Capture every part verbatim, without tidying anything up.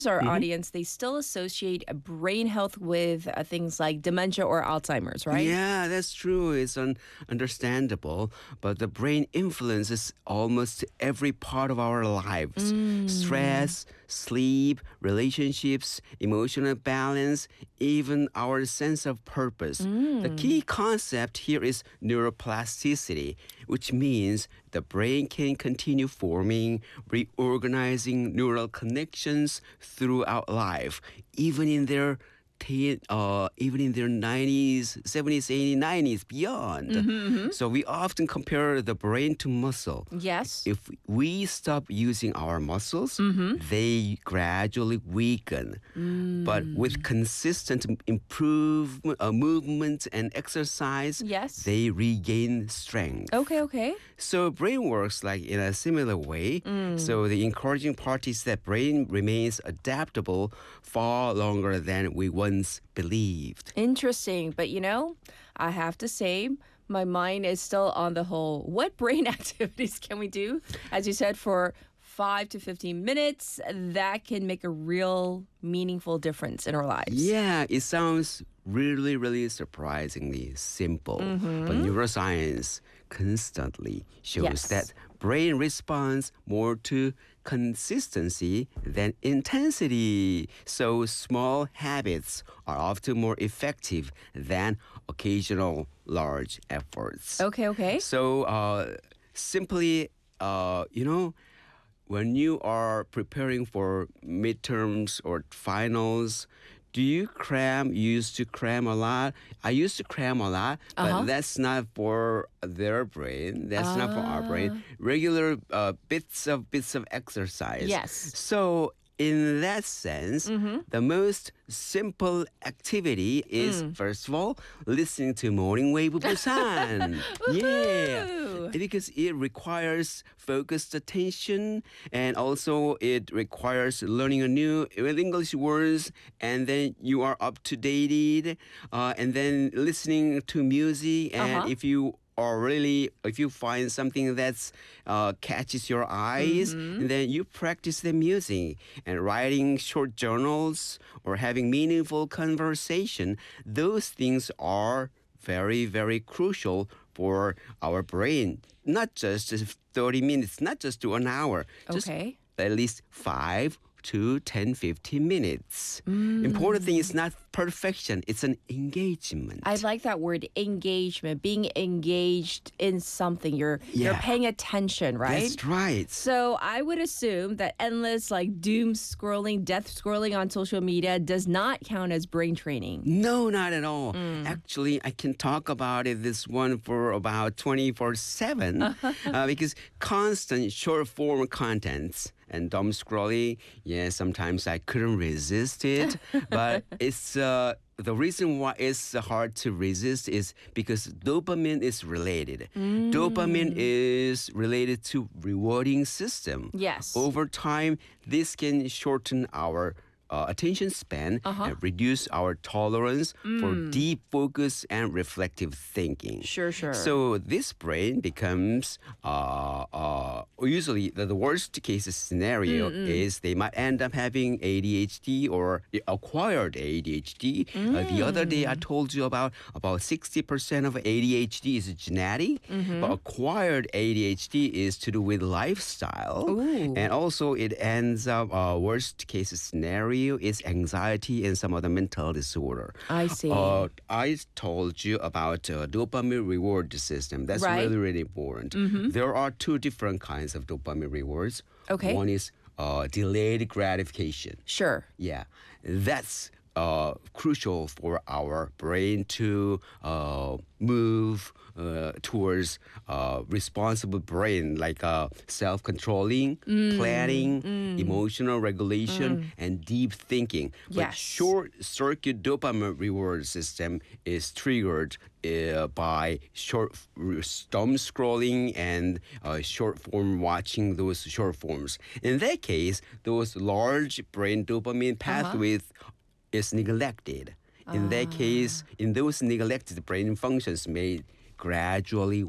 our Mhm. audience, they still associate uh, brain health with uh, things like dementia or Alzheimer's, right? Yeah, that's true. It's un- understandable. But the brain influences almost every part of our lives: Mm. stress, sleep, relationships, emotional balance, even our sense of purpose. The Mm. key concept here is neuroplasticity, which means the brain can continue forming, reorganizing neural connections throughout life, even in their ten, uh, even in their nineties, seventies, eighties, nineties, beyond. Mm-hmm, So we often compare the brain to muscle. Yes. If we stop using our muscles, Mm-hmm. they gradually weaken. But with Mm. consistent improve, uh, movement and exercise, Yes. they regain strength. Okay, okay. So brain works like in a similar way. Mm. So the encouraging part is that brain remains adaptable far longer than we once believed. Interesting. But you know, I have to say, my mind is still on the whole. What brain activities can we do? As you said, for five to fifteen minutes, that can make a real meaningful difference in our lives. Yeah, it sounds really, really surprisingly simple. But neuroscience constantly shows Yes. that brain responds more to consistency than intensity. So small habits are often more effective than occasional large efforts. Okay, okay. So uh, simply, uh, you know, when you are preparing for midterms or finals, do you cram? You used to cram a lot. I used to cram a lot, but Uh-huh. that's not for their brain. That's not for our Ah. brain. Regular uh, bits of bits of exercise. Yes. So in that sense, the most simple activity is Mm. first of all listening to Morning Wave of Busan. Yeah, Woohoo! because it requires focused attention, and also it requires learning a new English words, and then you are up to date, uh, and then listening to music, and Uh-huh. if you or really if you find something that's uh, catches your eyes, and then you practice the music, and writing short journals or having meaningful conversation, those things are very, very crucial for our brain. Not just thirty minutes, not just to an hour, just Okay. at least five to ten, fifteen minutes. Important thing is not perfection, it's an engagement. I like that word engagement, being engaged in something. You're you're Yeah. paying attention, right? That's right. So I would assume that endless like doom scrolling, death scrolling on social media does not count as brain training. No, not at all. Actually, I can talk about it, this one, for about twenty-four seven uh, because constant short form contents and dumb scrolling, yeah, sometimes I couldn't resist it. But it's uh, the reason why it's hard to resist is because dopamine is related. Dopamine is related to rewarding system. Yes. Over time, this can shorten our uh, attention span Uh-huh. and reduce our tolerance for deep focus and reflective thinking. Sure, sure. So this brain becomes uh, uh, usually the, the worst case scenario is they might end up having A D H D or acquired A D H D. Uh, the other day I told you about about sixty percent of A D H D is genetic, but acquired A D H D is to do with lifestyle. Ooh. And also it ends up uh, worst case scenario is anxiety and some other mental disorder. I see. Uh, I told you about uh, dopamine reward system. That's Right. really, really important. There are two different kinds of dopamine rewards. Okay. One is uh, delayed gratification. Sure. Yeah, that's uh, crucial for our brain to uh, move uh, towards uh, responsible brain, like uh, self-controlling, planning, emotional regulation, and deep thinking. But Yes. short-circuit dopamine reward system is triggered uh, by short dumb scrolling and uh, short form watching those short forms. In that case, those large brain dopamine pathways is neglected. In that case, in those neglected brain functions may gradually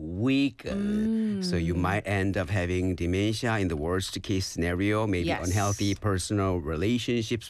weaken. So you might end up having dementia in the worst case scenario, maybe Yes. unhealthy personal relationships